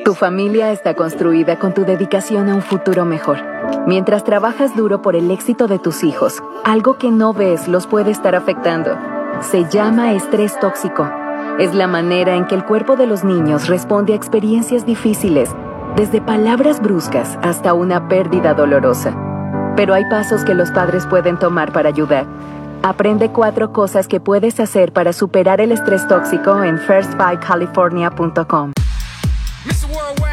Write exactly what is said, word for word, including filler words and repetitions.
Tu familia está construida con tu dedicación a un futuro mejor. Mientras trabajas duro por el éxito de tus hijos, algo que no ves los puede estar afectando. Se llama estrés tóxico. Es la manera en que el cuerpo de los niños responde a experiencias difíciles, desde palabras bruscas hasta una pérdida dolorosa. Pero hay pasos que los padres pueden tomar para ayudar. Aprende cuatro cosas que puedes hacer para superar el estrés tóxico en first five california punto com. Mister Worldwide.